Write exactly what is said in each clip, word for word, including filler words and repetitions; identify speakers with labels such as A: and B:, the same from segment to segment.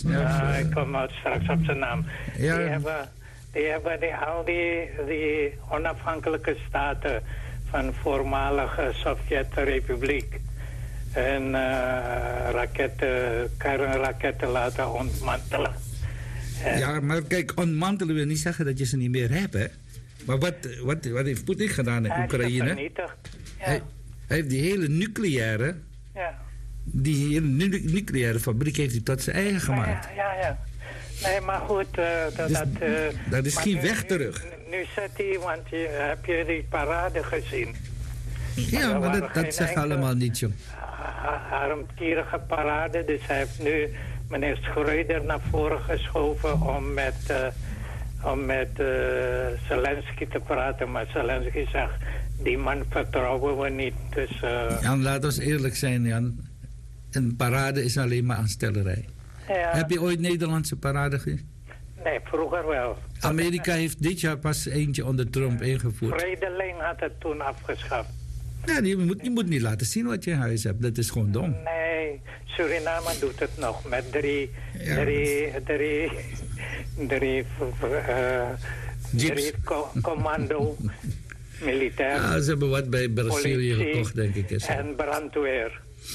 A: Snels.
B: Ja, ik kom uit straks op zijn naam.
A: Ja.
B: Die hebben, die hebben die, al die, die onafhankelijke staten van voormalige Sovjet-republiek en uh, raketten, kernraketten laten ontmantelen. En
A: Ja, maar kijk, ontmantelen wil niet zeggen dat je ze niet meer hebt, hè? Maar wat, wat, wat heeft Poetin gedaan in
B: hij is
A: Oekraïne?
B: vernietigd. Ja,
A: Hij, hij heeft die hele nucleaire,
B: ja.
A: die hele nu- nucleaire fabriek heeft hij tot zijn eigen gemaakt.
B: Ja, ja, ja. Nee, maar goed, uh, dat,
A: Dus
B: dat, uh,
A: dat is
B: maar
A: geen
B: nu-
A: weg
B: nu-
A: terug.
B: Nu, nu zit hij, want je, heb je die parade gezien?
A: Ja,
B: er
A: maar dat,
B: waren
A: dat
B: geen
A: zegt
B: enkele-
A: allemaal niet, joh.
B: Armtierige parade. Dus hij heeft nu meneer Schreuder naar voren geschoven om met, uh, om met uh, Zelensky te praten. Maar Zelensky zegt, die man vertrouwen we niet. Dus, uh,
A: Jan, laat ons eerlijk zijn, Jan. Een parade is alleen maar aanstellerij.
B: ja,
A: Heb je ooit Nederlandse parade gezien?
B: nee, vroeger wel.
A: Amerika heeft dit jaar pas eentje onder Trump ingevoerd.
B: Vredeling had het toen afgeschaft.
A: Ja, je moet, je moet niet laten zien wat je in huis hebt. Dat is gewoon dom.
B: Nee, Suriname doet het nog met drie,
A: Ja,
B: drie, drie, drie, uh,
A: Jeeps.
B: drie co- commando, militair,
A: Ja, ze hebben wat bij Brazilië
B: politie
A: gekocht, denk ik. Is.
B: en brandweer.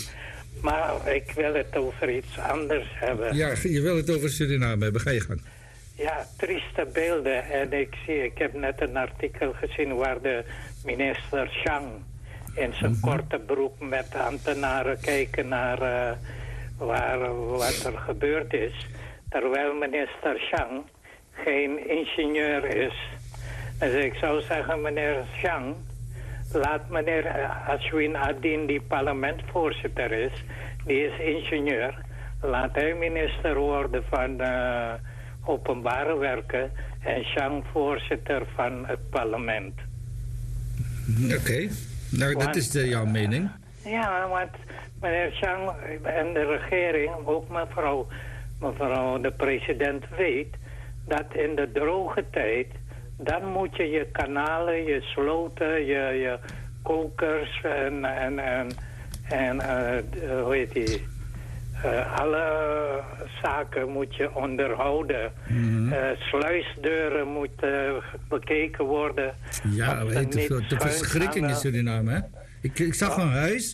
B: Maar ik wil het over iets anders hebben.
A: Ja, je wil het over Suriname hebben. Ga je gang.
B: Ja, trieste beelden. En ik zie, ik heb net een artikel gezien waar de minister Chang in zijn
A: Mhm.
B: korte broek met ambtenaren kijken naar uh, waar, wat er gebeurd is. Terwijl minister Chang geen ingenieur is. Dus ik zou zeggen, meneer Chang, laat meneer uh, Ashwin Adin, die parlementvoorzitter is, die is ingenieur, laat hij minister worden van uh, openbare werken en Chang voorzitter van het parlement.
A: Oké. Okay. Nou, dat
B: Want,
A: is de, jouw mening.
B: Ja, want meneer Chang en de regering, ook mevrouw, mevrouw de president weet dat in de droge tijd, dan moet je je kanalen, je sloten, je, je kokers en, en, en, en uh, hoe heet die, uh, alle zaken moet je onderhouden.
A: Mm-hmm.
B: Uh, sluisdeuren moeten bekeken worden.
A: Ja,
B: Of
A: we
B: er
A: eten
B: niet
A: veel. De
B: schuin
A: verschrikking
B: gaan,
A: in Suriname, hè? Ik, ik zag een huis